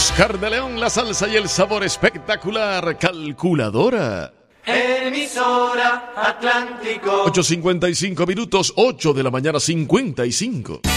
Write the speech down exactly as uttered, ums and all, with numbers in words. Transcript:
Oscar de León, la salsa y el sabor espectacular. Calculadora. Emisora Atlántico. ocho cincuenta y cinco minutos, ocho de la mañana, cincuenta y cinco.